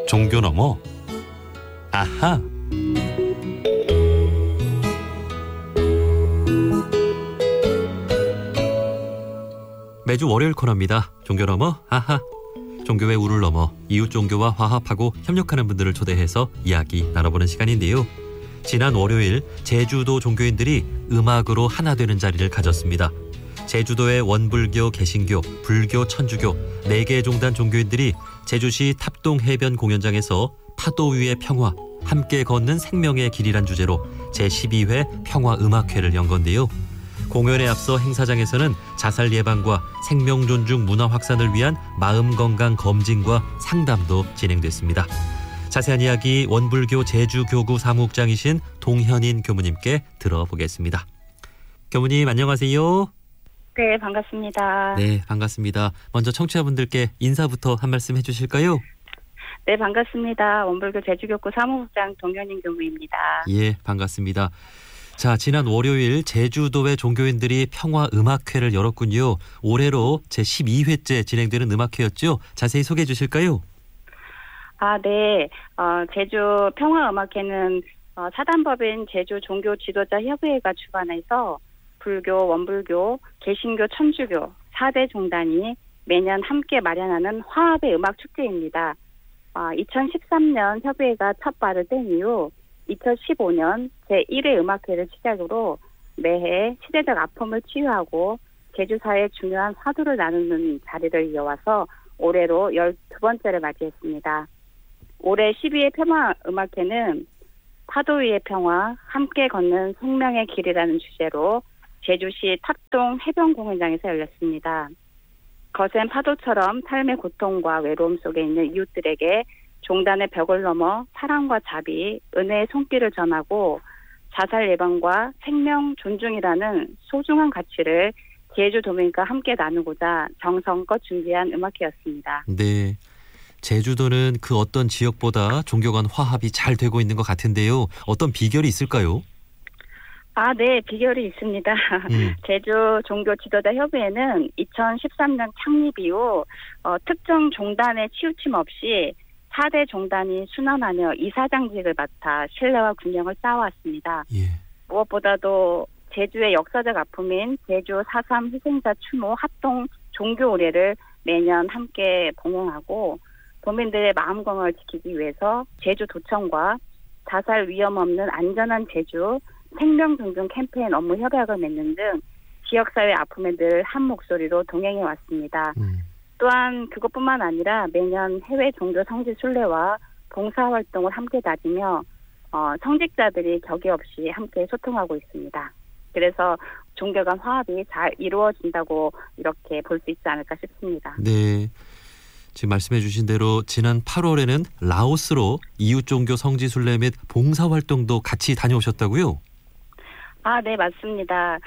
종교 넘어 아하. 매주 월요일 코너입니다. 종교 넘어 아하. 종교의 우를 넘어 이웃 종교와 화합하고 협력하는 분들을 초대해서 이야기 나눠보는 시간인데요. 지난 월요일 제주도 종교인들이 음악으로 하나 되는 자리를 가졌습니다. 제주도의 원불교, 개신교, 불교, 천주교 4개의 종단 종교인들이 제주시 탑동 해변 공연장에서 파도 위의 평화, 함께 걷는 생명의 길이란 주제로 제12회 평화음악회를 연 건데요. 공연에 앞서 행사장에서는 자살 예방과 생명 존중 문화 확산을 위한 마음 건강 검진과 상담도 진행됐습니다. 자세한 이야기 원불교 제주교구 사무국장이신 동현인 교무님께 들어보겠습니다. 교무님 안녕하세요. 네, 반갑습니다. 네, 반갑습니다. 먼저 청취자분들께 인사부터 한 말씀 해주실까요? 네, 반갑습니다. 원불교 제주교구 사무국장 동현인 교무입니다. 예, 반갑습니다. 자, 지난 월요일 제주도의 종교인들이 평화음악회를 열었군요. 올해로 제12회째 진행되는 음악회였죠. 자세히 소개해 주실까요? 네. 제주 평화음악회는 사단법인 제주 종교 지도자 협의회가 주관해서 불교, 원불교, 개신교, 천주교 4대 종단이 매년 함께 마련하는 화합의 음악 축제입니다. 2013년 협의회가 첫 발을 뗀 이후 2015년 제1회 음악회를 시작으로 매해 시대적 아픔을 치유하고 제주사의 중요한 화두를 나누는 자리를 이어와서 올해로 12번째를 맞이했습니다. 올해 12회 평화음악회는 파도 위의 평화, 함께 걷는 생명의 길이라는 주제로 제주시 탑동 해변 공연장에서 열렸습니다. 거센 파도처럼 삶의 고통과 외로움 속에 있는 이웃들에게 종단의 벽을 넘어 사랑과 자비, 은혜의 손길을 전하고 자살 예방과 생명 존중이라는 소중한 가치를 제주도민과 함께 나누고자 정성껏 준비한 음악회였습니다. 네, 제주도는 그 어떤 지역보다 종교 간 화합이 잘 되고 있는 것 같은데요. 어떤 비결이 있을까요? 네, 비결이 있습니다. 제주 종교 지도자 협의회는 2013년 창립 이후 특정 종단에 치우침 없이 4대 종단이 순환하며 이사장직을 맡아 신뢰와 균형을 쌓아왔습니다. 예. 무엇보다도 제주의 역사적 아픔인 제주 4.3 희생자 추모 합동 종교 의례를 매년 함께 봉헌하고 도민들의 마음 건강을 지키기 위해서 제주도청과 자살 위험 없는 안전한 제주 생명 존중 캠페인 업무 협약을 맺는 등 지역사회 아픔에 늘 한 목소리로 동행해 왔습니다. 또한 그것뿐만 아니라 매년 해외 종교 성지 순례와 봉사활동을 함께 다니며 성직자들이 격의 없이 함께 소통하고 있습니다. 그래서 종교 간 화합이 잘 이루어진다고 이렇게 볼 수 있지 않을까 싶습니다. 네, 지금 말씀해 주신 대로 지난 8월에는 라오스로 이웃 종교 성지 순례 및 봉사활동도 같이 다녀오셨다고요? 네, 맞습니다.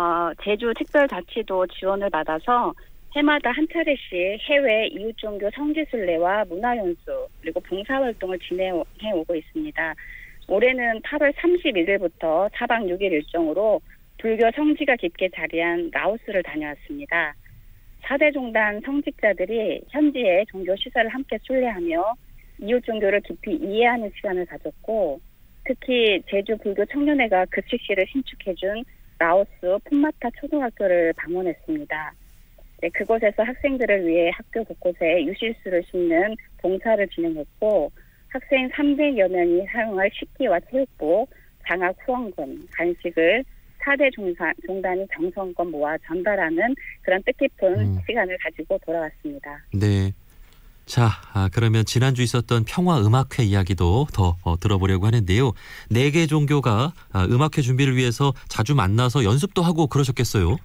제주 특별자치도 지원을 받아서 해마다 한 차례씩 해외 이웃 종교 성지 순례와 문화연수 그리고 봉사활동을 진행해 오고 있습니다. 올해는 8월 31일부터 4박 6일 일정으로 불교 성지가 깊게 자리한 라오스를 다녀왔습니다. 4대 종단 성직자들이 현지의 종교 시설을 함께 순례하며 이웃 종교를 깊이 이해하는 시간을 가졌고 특히 제주 불교 청년회가 급식실을 신축해준 라오스 풋마타 초등학교를 방문했습니다. 네, 그곳에서 학생들을 위해 학교 곳곳에 유실수를 심는 봉사를 진행했고 학생 300여 명이 사용할 식기와 체육복, 장학 후원금, 간식을 4대 종단이 정성껏 모아 전달하는 그런 뜻깊은 시간을 가지고 돌아왔습니다. 네. 자, 그러면 지난주 있었던 평화음악회 이야기도 더 들어보려고 하는데요. 4개 종교가 음악회 준비를 위해서 자주 만나서 연습도 하고 그러셨겠어요?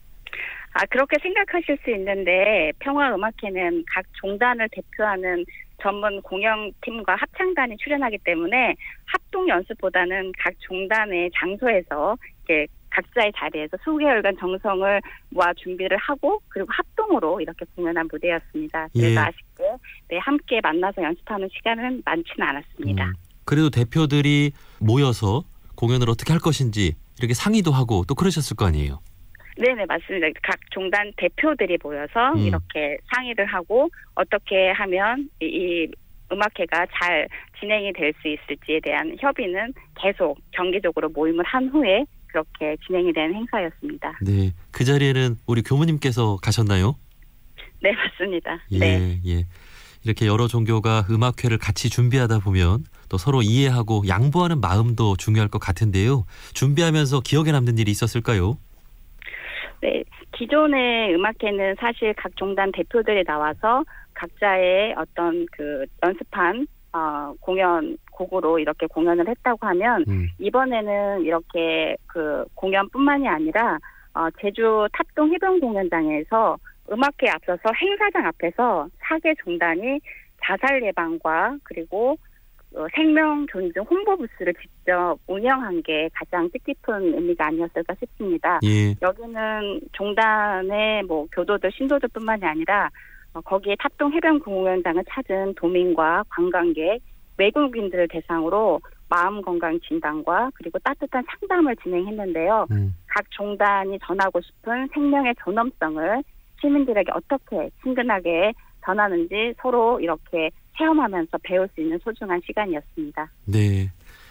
그렇게 생각하실 수 있는데 평화음악회는 각 종단을 대표하는 전문 공연팀과 합창단이 출연하기 때문에 합동 연습보다는 각 종단의 장소에서 이렇게 각자의 자리에서 수개월간 정성을 모아 준비를 하고 그리고 합동으로 이렇게 공연한 무대였습니다. 그래서 예. 아쉽게 함께 만나서 연습하는 시간은 많지는 않았습니다. 그래도 대표들이 모여서 공연을 어떻게 할 것인지 이렇게 상의도 하고 또 그러셨을 거 아니에요? 네네, 맞습니다. 각 종단 대표들이 모여서 이렇게 상의를 하고 어떻게 하면 이 음악회가 잘 진행이 될 수 있을지에 대한 협의는 계속 정기적으로 모임을 한 후에 그렇게 진행이 된 행사였습니다. 네, 그 자리에는 우리 교무님께서 가셨나요? 네, 맞습니다. 예, 네. 예. 이렇게 여러 종교가 음악회를 같이 준비하다 보면 또 서로 이해하고 양보하는 마음도 중요할 것 같은데요. 준비하면서 기억에 남는 일이 있었을까요? 네, 기존의 음악회는 사실 각 종단 대표들이 나와서 각자의 어떤 그 연습한 공연 곡으로 이렇게 공연을 했다고 하면 이번에는 이렇게 그 공연뿐만이 아니라 제주 탑동 해변공연장에서 음악회에 앞서서 행사장 앞에서 4개 종단이 자살 예방과 그리고 생명 존중 홍보 부스를 직접 운영한 게 가장 뜻깊은 의미가 아니었을까 싶습니다. 예. 여기는 종단의 뭐 교도들, 신도들뿐만이 아니라 거기에 탑동 해변공연장을 찾은 도민과 관광객, 외국인들을 대상으로 마음 건강 진단과 그리고 따뜻한 상담을 진행했는데요. 각 종단이 전하고 싶은 생명의 존엄성을 시민들에게 어떻게 친근하게 전하는지 서로 이렇게 체험하면서 배울 수 있는 소중한 시간이었습니다. 네,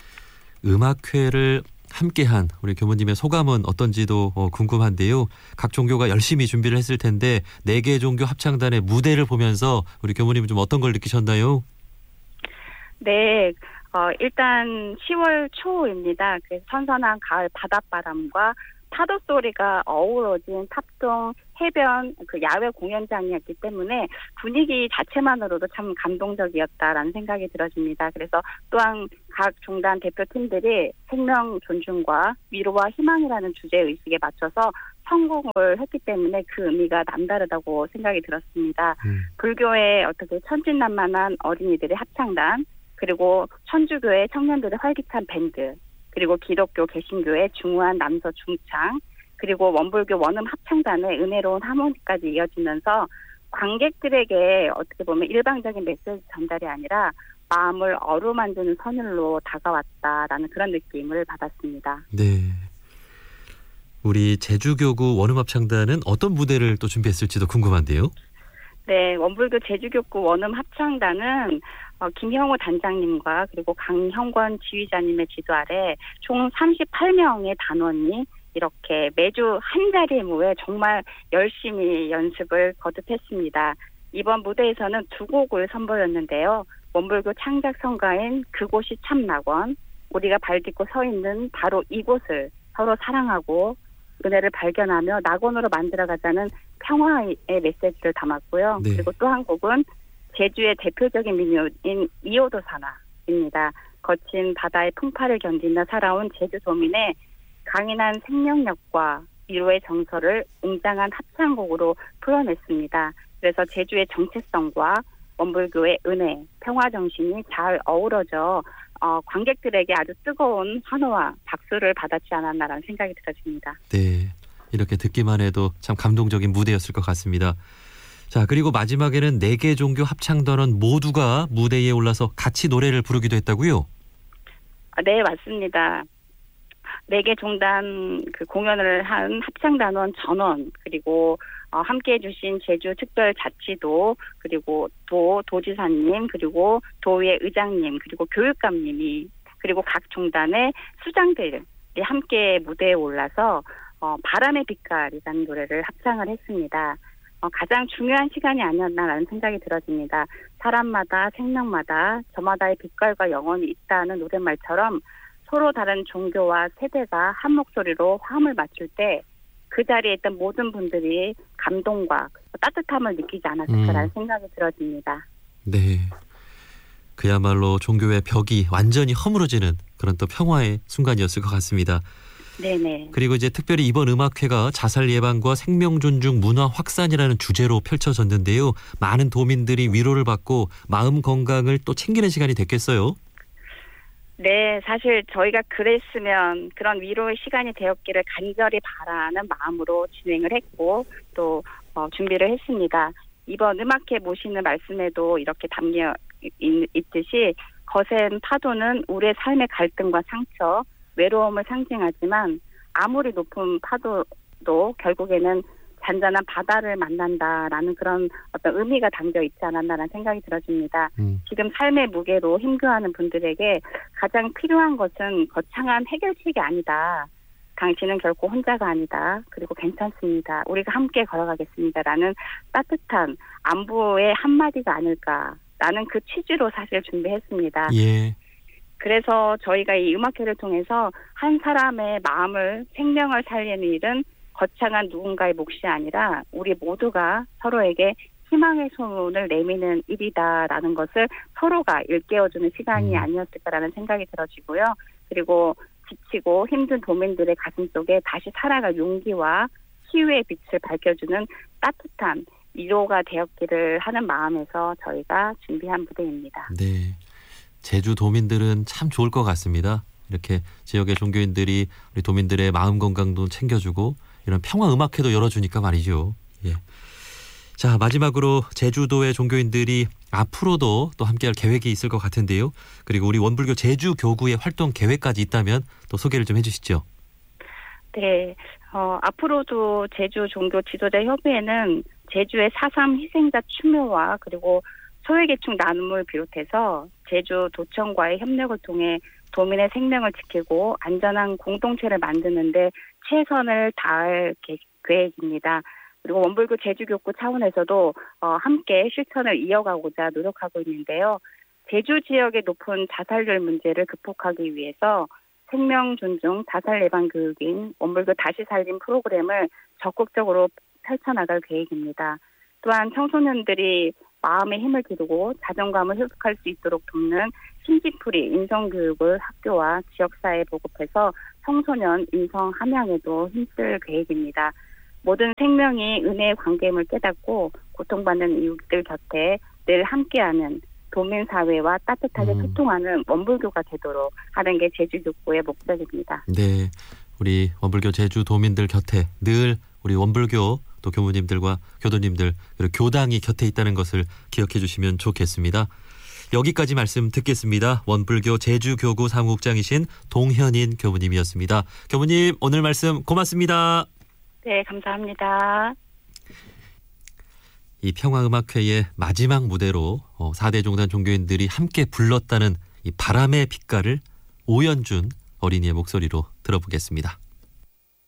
음악회를 함께한 우리 교무님의 소감은 어떤지도 궁금한데요. 각 종교가 열심히 준비를 했을 텐데 4개 종교 합창단의 무대를 보면서 우리 교무님은 좀 어떤 걸 느끼셨나요? 네, 일단 10월 초입니다. 그래서 선선한 가을 바닷바람과 파도 소리가 어우러진 탑동 해변 그 야외 공연장이었기 때문에 분위기 자체만으로도 참 감동적이었다라는 생각이 들어집니다. 그래서 또한 각 종단 대표팀들이 생명 존중과 위로와 희망이라는 주제 의식에 맞춰서 성공을 했기 때문에 그 의미가 남다르다고 생각이 들었습니다. 불교의 어떻게 천진난만한 어린이들의 합창단, 그리고 천주교의 청년들의 활기찬 밴드, 그리고 기독교 개신교의 중후한 남서 중창, 그리고 원불교 원음 합창단의 은혜로운 하모니까지 이어지면서 관객들에게 어떻게 보면 일방적인 메시지 전달이 아니라 마음을 어루만지는 선율로 다가왔다라는 그런 느낌을 받았습니다. 네. 우리 제주교구 원음 합창단은 어떤 무대를 또 준비했을지도 궁금한데요. 네, 원불교 제주교구 원음 합창단은 김형우 단장님과 그리고 강형권 지휘자님의 지도 아래 총 38명의 단원이 이렇게 매주 한 자리에 모여 정말 열심히 연습을 거듭했습니다. 이번 무대에서는 2곡을 선보였는데요. 원불교 창작 성가인 그곳이 참 낙원, 우리가 발 딛고 서 있는 바로 이곳을 서로 사랑하고 은혜를 발견하며 낙원으로 만들어가자는 평화의 메시지를 담았고요. 네. 그리고 또 한 곡은 제주의 대표적인 민요인 이호도사나입니다. 거친 바다의 풍파를 견디며 살아온 제주도민의 강인한 생명력과 위로의 정서를 웅장한 합창곡으로 풀어냈습니다. 그래서 제주의 정체성과 원불교의 은혜, 평화 정신이 잘 어우러져 관객들에게 아주 뜨거운 환호와 박수를 받았지 않았나라는 생각이 들어집니다. 네, 이렇게 듣기만 해도 참 감동적인 무대였을 것 같습니다. 자, 그리고 마지막에는 4개 종교 합창단원 모두가 무대에 올라서 같이 노래를 부르기도 했다고요? 네, 맞습니다. 4개 종단 그 공연을 한 합창단원 전원, 그리고 함께해 주신 제주특별자치도, 그리고 도지사님, 그리고 도의회 의장님, 그리고 교육감님이, 그리고 각 종단의 수장들이 함께 무대에 올라서 바람의 빛깔이라는 노래를 합창을 했습니다. 가장 중요한 시간이 아니었나라는 생각이 들어집니다. 사람마다 생명마다 저마다의 빛깔과 영혼이 있다는 노랫말처럼 서로 다른 종교와 세대가 한 목소리로 화음을 맞출 때 그 자리에 있던 모든 분들이 감동과 따뜻함을 느끼지 않았을까라는 생각이 들어집니다. 네, 그야말로 종교의 벽이 완전히 허물어지는 그런 또 평화의 순간이었을 것 같습니다. 네네. 그리고 이제 특별히 이번 음악회가 자살 예방과 생명 존중 문화 확산이라는 주제로 펼쳐졌는데요. 많은 도민들이 위로를 받고 마음 건강을 또 챙기는 시간이 됐겠어요. 네, 사실 저희가 그랬으면 그런 위로의 시간이 되었기를 간절히 바라는 마음으로 진행을 했고 또 준비를 했습니다. 이번 음악회 모시는 말씀에도 이렇게 담겨 있듯이 거센 파도는 우리의 삶의 갈등과 상처, 외로움을 상징하지만 아무리 높은 파도도 결국에는 잔잔한 바다를 만난다라는 그런 어떤 의미가 담겨 있지 않았나라는 생각이 들어집니다. 지금 삶의 무게로 힘겨워하는 분들에게 가장 필요한 것은 거창한 해결책이 아니다. 당신은 결코 혼자가 아니다. 그리고 괜찮습니다. 우리가 함께 걸어가겠습니다라는 따뜻한 안부의 한마디가 아닐까라는 그 취지로 사실 준비했습니다. 예. 그래서 저희가 이 음악회를 통해서 한 사람의 마음을 생명을 살리는 일은 거창한 누군가의 몫이 아니라 우리 모두가 서로에게 희망의 손을 내미는 일이다라는 것을 서로가 일깨워주는 시간이 아니었을까라는 생각이 들어지고요. 그리고 지치고 힘든 도민들의 가슴 속에 다시 살아갈 용기와 희유의 빛을 밝혀주는 따뜻한 위로가 되었기를 하는 마음에서 저희가 준비한 무대입니다. 네. 제주 도민들은 참 좋을 것 같습니다. 이렇게 지역의 종교인들이 우리 도민들의 마음 건강도 챙겨주고 이런 평화 음악회도 열어주니까 말이죠. 예. 자, 마지막으로 제주도의 종교인들이 앞으로도 또 함께할 계획이 있을 것 같은데요. 그리고 우리 원불교 제주교구의 활동 계획까지 있다면 또 소개를 좀 해주시죠. 네, 앞으로도 제주 종교 지도자 협의회는 제주의 4.3 희생자 추모와 그리고 소외계층 나눔을 비롯해서 제주 도청과의 협력을 통해 도민의 생명을 지키고 안전한 공동체를 만드는 데 최선을 다할 계획입니다. 그리고 원불교 제주교구 차원에서도 함께 실천을 이어가고자 노력하고 있는데요. 제주 지역의 높은 자살률 문제를 극복하기 위해서 생명 존중 자살 예방 교육인 원불교 다시 살림 프로그램을 적극적으로 펼쳐나갈 계획입니다. 또한 청소년들이 마음의 힘을 기르고 자존감을 회복할 수 있도록 돕는 심지풀이 인성교육을 학교와 지역사회에 보급해서 청소년 인성 함양에도 힘쓸 계획입니다. 모든 생명이 은혜의 관계임을 깨닫고 고통받는 이웃들 곁에 늘 함께하는 도민사회와 따뜻하게 소통하는 원불교가 되도록 하는 게 제주교구의 목적입니다. 네, 우리 원불교 제주 도민들 곁에 늘 우리 원불교 또 교무님들과 교도님들 그리고 교당이 곁에 있다는 것을 기억해 주시면 좋겠습니다. 여기까지 말씀 듣겠습니다. 원불교 제주교구 사무국장이신 동현인 교무님이었습니다. 교무님 오늘 말씀 고맙습니다. 네, 감사합니다. 이 평화음악회의 마지막 무대로 4대 종단 종교인들이 함께 불렀다는 이 바람의 빛깔을 오연준 어린이의 목소리로 들어보겠습니다.